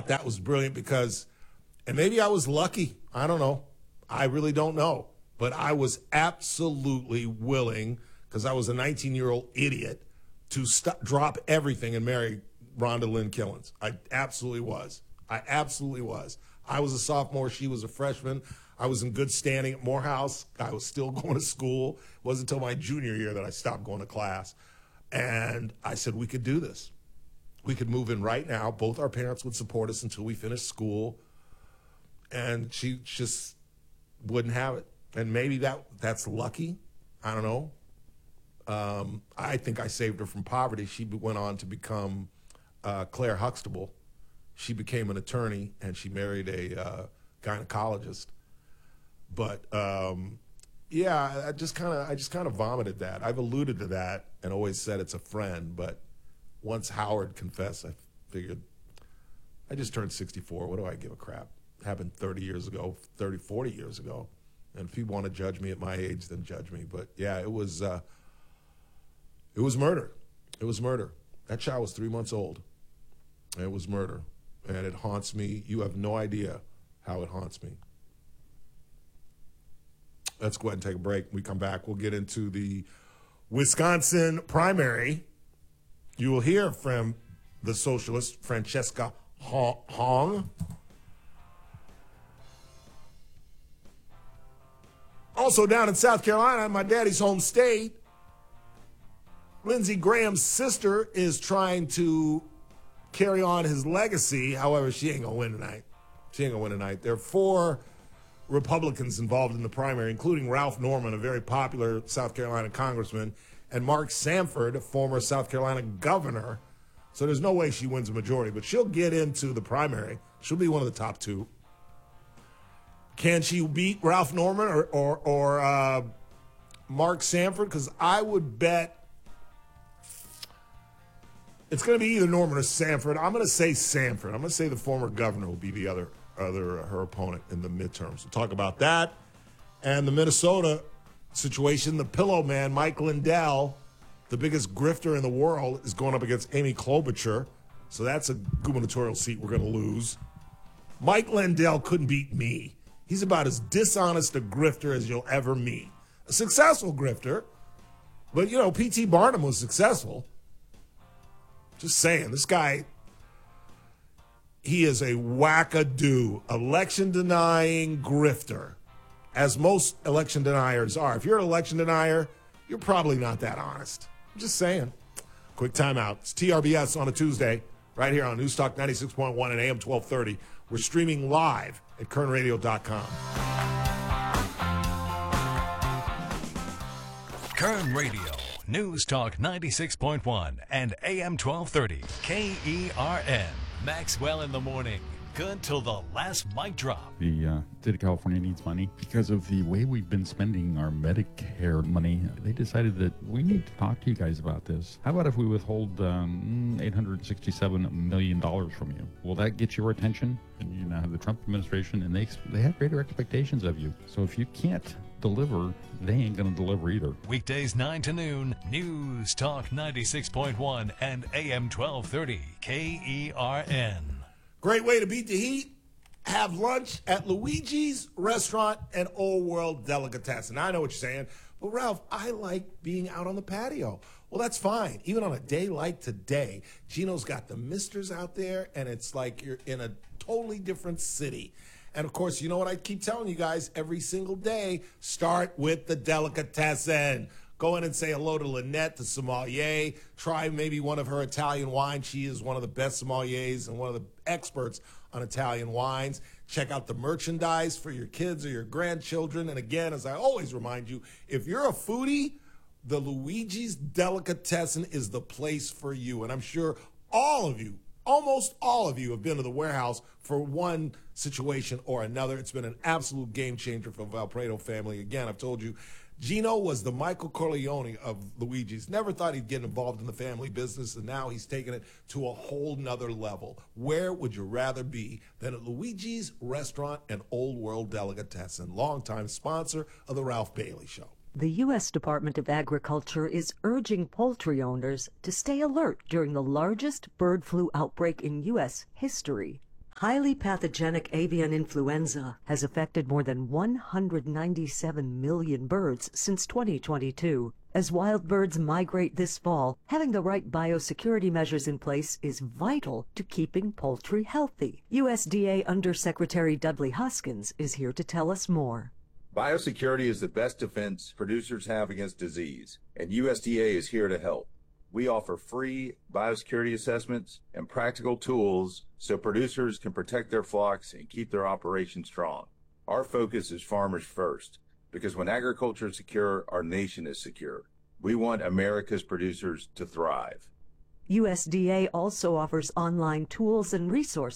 thought that was brilliant because, and maybe I was lucky. I don't know. I really don't know. But I was absolutely willing, because I was a 19-year-old idiot, to drop everything and marry Rhonda Lynn Killens. I absolutely was. I was a sophomore. She was a freshman. I was in good standing at Morehouse. I was still going to school. It wasn't until my junior year that I stopped going to class. And I said, we could do this. We could move in right now. Both our parents would support us until we finished school. And she just wouldn't have it. And maybe that's lucky. I don't know. I think I saved her from poverty. She went on to become Claire Huxtable. She became an attorney, and she married a gynecologist. But yeah, I just kind of vomited that. I've alluded to that and always said it's a friend. But once Howard confessed, I figured I just turned 64. What do I give a crap? It happened 30 years ago, 30, 40 years ago. And if you want to judge me at my age, then judge me. But yeah, it was murder. It was murder. That child was 3 months old. It was murder. And it haunts me. You have no idea how it haunts me. Let's go ahead and take a break. When we come back, we'll get into the Wisconsin primary. You will hear from the socialist Francesca Hong. Also down in South Carolina, my daddy's home state, Lindsey Graham's sister is trying to carry on his legacy. However, she ain't going to win tonight. There are 4 Republicans involved in the primary, including Ralph Norman, a very popular South Carolina congressman, and Mark Sanford, a former South Carolina governor. So there's no way she wins a majority, but she'll get into the primary. She'll be one of the top 2. Can she beat Ralph Norman or Mark Sanford? Because I would bet it's going to be either Norman or Sanford. I'm going to say Sanford. I'm going to say the former governor will be the other her opponent in the midterms. We'll talk about that. And the Minnesota situation, the pillow man, Mike Lindell, the biggest grifter in the world, is going up against Amy Klobuchar. So that's a gubernatorial seat we're going to lose. Mike Lindell couldn't beat me. He's about as dishonest a grifter as you'll ever meet. A successful grifter. But, P.T. Barnum was successful. Just saying, this guy, he is a wackadoo, election-denying grifter, as most election deniers are. If you're an election denier, you're probably not that honest. I'm just saying. Quick timeout. It's TRBS on a Tuesday, right here on News Talk 96.1 and AM 1230. We're streaming live at KernRadio.com. Kern Radio, News Talk 96.1 and AM 1230, KERN. Maxwell in the morning. Good till the last mic drop. The state of California needs money because of the way we've been spending our Medicare money. They decided that we need to talk to you guys about this. How about if we withhold $867 million from you? Will that get your attention? And you now have the Trump administration, and they have greater expectations of you. So if you can't deliver, they ain't going to deliver either. Weekdays 9 to noon, News Talk 96.1 and AM 1230, KERN. Great way to beat the heat. Have lunch at Luigi's Restaurant and Old World Delicatessen. I know what you're saying, but Ralph, I like being out on the patio. Well, that's fine. Even on a day like today, Gino's got the misters out there, and it's like you're in a totally different city. And, of course, you know what I keep telling you guys every single day? Start with the delicatessen. Go in and say hello to Lynette, the sommelier. Try maybe one of her Italian wines. She is one of the best sommeliers and one of the experts on Italian wines. Check out the merchandise for your kids or your grandchildren. And again, as I always remind you, if you're a foodie, the Luigi's Delicatessen is the place for you. And I'm sure all of you, almost all of you, have been to the warehouse for one situation or another. It's been an absolute game changer for the Valpredo family. Again, I've told you, Gino was the Michael Corleone of Luigi's. Never thought he'd get involved in the family business, and now he's taken it to a whole nother level. Where would you rather be than at Luigi's Restaurant and Old World Delicatessen, longtime sponsor of the Ralph Bailey Show? The U.S. Department of Agriculture is urging poultry owners to stay alert during the largest bird flu outbreak in U.S. history. Highly pathogenic avian influenza has affected more than 197 million birds since 2022. As wild birds migrate this fall, having the right biosecurity measures in place is vital to keeping poultry healthy. USDA Undersecretary Dudley Hoskins is here to tell us more. Biosecurity is the best defense producers have against disease, and USDA is here to help. We offer free biosecurity assessments and practical tools so producers can protect their flocks and keep their operations strong. Our focus is farmers first, because when agriculture is secure, our nation is secure. We want America's producers to thrive. USDA also offers online tools and resources